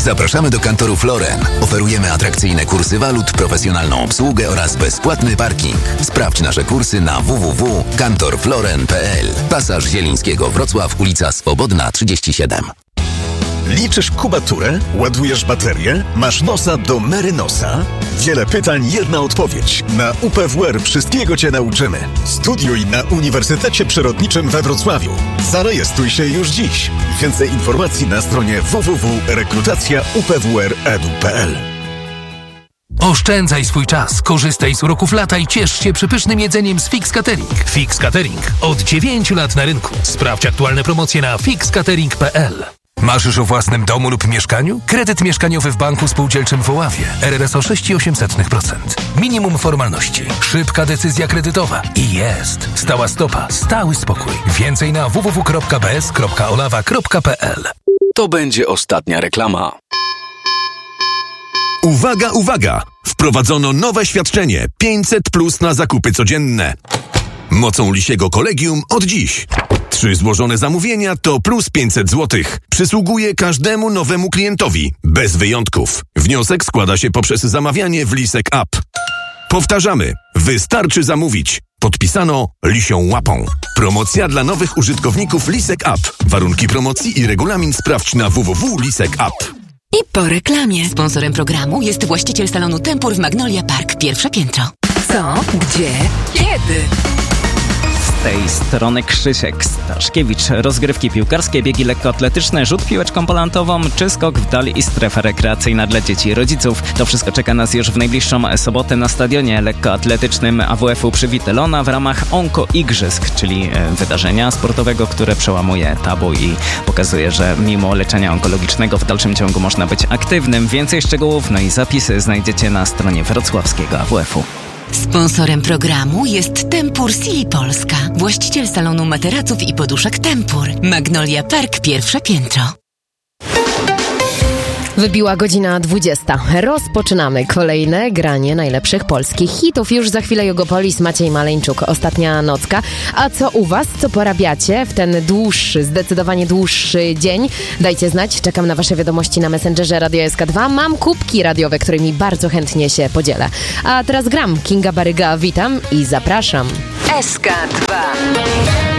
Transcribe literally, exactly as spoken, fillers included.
Zapraszamy do kantoru Floren. Oferujemy atrakcyjne kursy walut, profesjonalną obsługę oraz bezpłatny parking. Sprawdź nasze kursy na w w w kropka kantor floren kropka p l. Pasaż Zielińskiego, Wrocław, ulica Swobodna trzydzieści siedem. Liczysz kubaturę? Ładujesz baterię? Masz nosa do Merynosa? Wiele pytań, jedna odpowiedź. Na U P W R wszystkiego Cię nauczymy. Studiuj na Uniwersytecie Przyrodniczym we Wrocławiu. Zarejestruj się już dziś. Więcej informacji na stronie w w w kropka rekrutacja u p w r kropka e d u kropka p l. Oszczędzaj swój czas, korzystaj z uroków lata i ciesz się przepysznym jedzeniem z Fix Catering. Fix Catering. Od dziewięciu lat na rynku. Sprawdź aktualne promocje na fix catering kropka p l. Marzysz o własnym domu lub mieszkaniu? Kredyt mieszkaniowy w Banku Spółdzielczym w Oławie. R R S o sześć przecinek osiem procent. Minimum formalności. Szybka decyzja kredytowa. I jest. Stała stopa. Stały spokój. Więcej na w w w kropka b s kropka olawa kropka p l. To będzie ostatnia reklama. Uwaga, uwaga! Wprowadzono nowe świadczenie pięćset plus na zakupy codzienne. Mocą Lisiego Kolegium od dziś. Trzy złożone zamówienia to plus pięćset złotych. Przysługuje każdemu nowemu klientowi, bez wyjątków. Wniosek składa się poprzez zamawianie w Lisek App. Powtarzamy, wystarczy zamówić. Podpisano Lisią Łapą. Promocja dla nowych użytkowników Lisek App. Warunki promocji i regulamin sprawdź na w w w kropka lisek app. I po reklamie. Sponsorem programu jest właściciel salonu Tempur w Magnolia Park, pierwsze piętro. Co? Gdzie? Kiedy? Z tej strony Krzysiek Staszkiewicz. Rozgrywki piłkarskie, biegi lekkoatletyczne, rzut piłeczką polantową czy skok w dal i strefa rekreacyjna dla dzieci i rodziców. To wszystko czeka nas już w najbliższą sobotę na stadionie lekkoatletycznym A W F-u przy Witelona w ramach Onko-Igrzysk, czyli wydarzenia sportowego, które przełamuje tabu i pokazuje, że mimo leczenia onkologicznego w dalszym ciągu można być aktywnym. Więcej szczegółów, no i zapisy znajdziecie na stronie wrocławskiego A W F-u. Sponsorem programu jest Tempur Sili Polska, właściciel salonu materaców i poduszek Tempur. Magnolia Park, pierwsze piętro. Wybiła godzina dwudziesta. Rozpoczynamy kolejne granie najlepszych polskich hitów. Już za chwilę Jugopolis, Maciej Maleńczuk, ostatnia nocka. A co u was? Co porabiacie w ten dłuższy, zdecydowanie dłuższy dzień? Dajcie znać. Czekam na wasze wiadomości na Messengerze Radio S K dwa. Mam kubki radiowe, którymi bardzo chętnie się podzielę. A teraz gram. Kinga Baryga, witam i zapraszam. S K dwa.